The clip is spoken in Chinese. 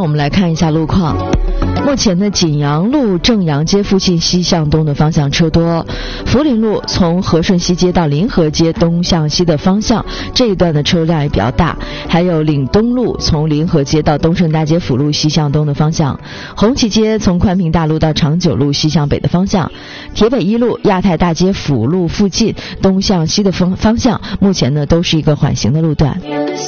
我们来看一下路况。目前的锦阳路正阳街附近西向东的方向车多，福林路从和顺西街到临河街东向西的方向这一段的车辆也比较大，还有岭东路从临河街到东胜大街辅路西向东的方向，红旗街从宽平大路到长久路西向北的方向，铁北一路亚太大街辅路附近东向西的方向目前呢都是一个缓行的路段。